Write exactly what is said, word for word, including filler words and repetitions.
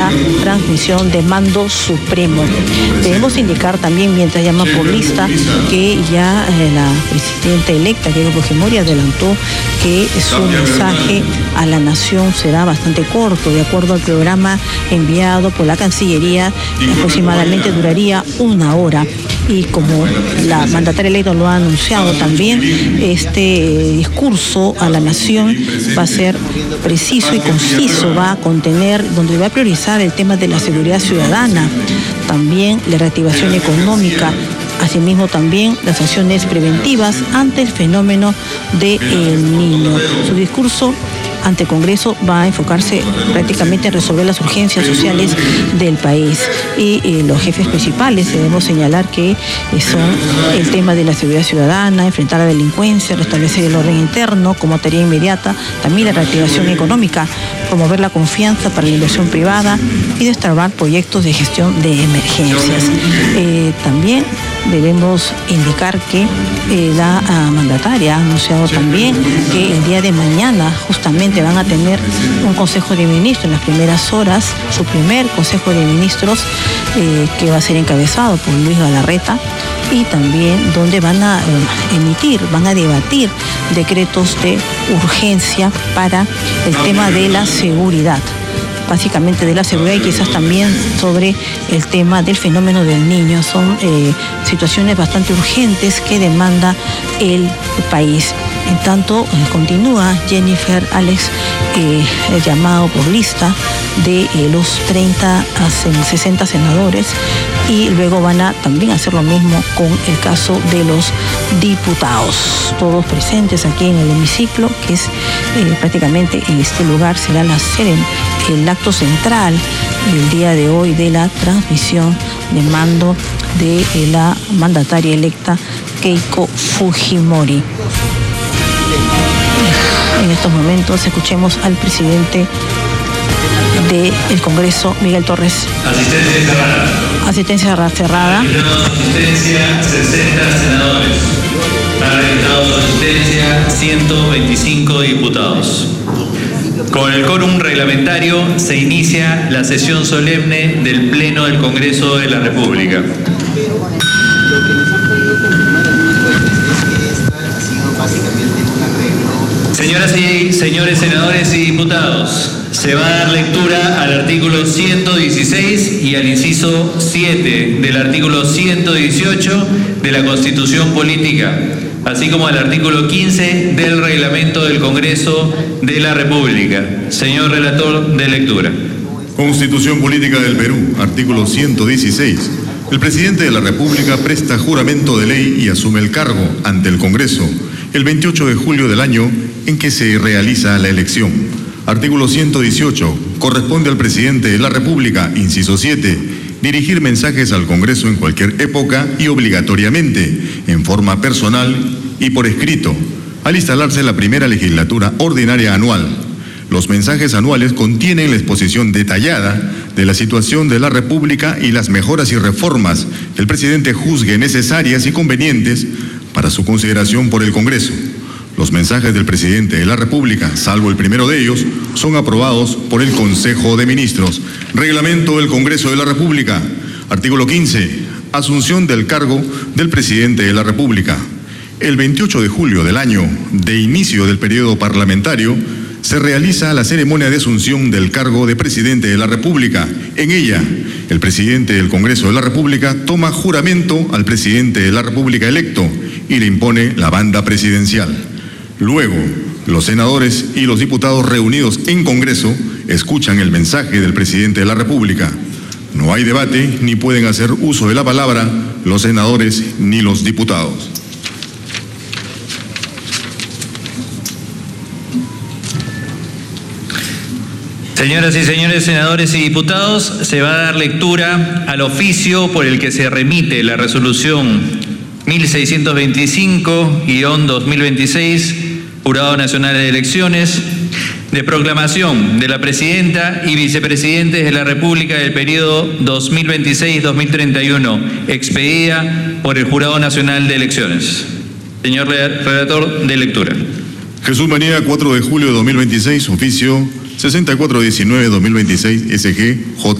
la transmisión de mando supremo. Debemos indicar también, mientras llama por lista, que ya eh, la presidenta electa, Keiko Fujimori, adelantó que su mensaje a la nación será bastante corto. De acuerdo al programa enviado por la Cancillería, aproximadamente duraría una hora. Y como la mandataria electa lo ha anunciado también, este discurso a la nación va a ser preciso y conciso, va a contener, donde va a priorizar el tema de la seguridad ciudadana, también la reactivación económica, asimismo también las acciones preventivas ante el fenómeno del Niño. Su discurso ante Congreso va a enfocarse prácticamente en resolver las urgencias sociales del país. Y eh, los jefes principales debemos señalar que eh, son el tema de la seguridad ciudadana, enfrentar la delincuencia, restablecer el orden interno como tarea inmediata, también la reactivación económica, promover la confianza para la inversión privada y destrabar proyectos de gestión de emergencias. Eh, también debemos indicar que eh, la uh, mandataria ha anunciado también que el día de mañana justamente van a tener un Consejo de Ministros en las primeras horas, su primer Consejo de Ministros eh, que va a ser encabezado por Luis Galarreta, y también donde van a eh, emitir, van a debatir decretos de urgencia para el tema de la seguridad. Básicamente de la seguridad y quizás también sobre el tema del fenómeno del niño. Son eh, situaciones bastante urgentes que demanda el país. En tanto, eh, continúa Jennifer Alex eh, el llamado por lista de eh, los treinta a sesenta senadores, y luego van a también hacer lo mismo con el caso de los diputados, todos presentes aquí en el hemiciclo, que es eh, prácticamente en este lugar será la sede, el acto central el día de hoy de la transmisión de mando de eh, la mandataria electa Keiko Fujimori. En estos momentos escuchemos al presidente del Congreso, Miguel Torres. Asistencia cerrada. Asistencia cerrada. Asistencia sesenta senadores. Han registrado su asistencia ciento veinticinco diputados. Con el quórum reglamentario se inicia la sesión solemne del Pleno del Congreso de la República. Señoras y señores senadores y diputados, se va a dar lectura al artículo ciento dieciséis y al inciso siete del artículo ciento dieciocho de la Constitución Política, así como al artículo quince del Reglamento del Congreso de la República. Señor relator de lectura. Constitución Política del Perú, artículo ciento dieciséis. El presidente de la República presta juramento de ley y asume el cargo ante el Congreso el veintiocho de julio del año en que se realiza la elección. Artículo ciento dieciocho. Corresponde al presidente de la República, inciso siete, dirigir mensajes al Congreso en cualquier época y obligatoriamente, en forma personal y por escrito, al instalarse la primera legislatura ordinaria anual. Los mensajes anuales contienen la exposición detallada de la situación de la República y las mejoras y reformas que el presidente juzgue necesarias y convenientes para su consideración por el Congreso. Los mensajes del presidente de la República, salvo el primero de ellos, son aprobados por el Consejo de Ministros. Reglamento del Congreso de la República. Artículo quince. Asunción del cargo del presidente de la República. El veintiocho de julio del año de inicio del periodo parlamentario se realiza la ceremonia de asunción del cargo de presidente de la República. En ella, el presidente del Congreso de la República toma juramento al presidente de la República electo y le impone la banda presidencial. Luego, los senadores y los diputados reunidos en Congreso escuchan el mensaje del presidente de la República. No hay debate ni pueden hacer uso de la palabra los senadores ni los diputados. Señoras y señores senadores y diputados, se va a dar lectura al oficio por el que se remite la resolución mil seiscientos veinticinco guión dos mil veintiséis, Jurado Nacional de Elecciones, de proclamación de la presidenta y vicepresidentes de la República del periodo dos mil veintiséis a dos mil treinta y uno, expedida por el Jurado Nacional de Elecciones. Señor relator de lectura. Jesús María, cuatro de julio de dos mil veintiséis, oficio sesenta y cuatro diecinueve dos mil veintiséis, S G J.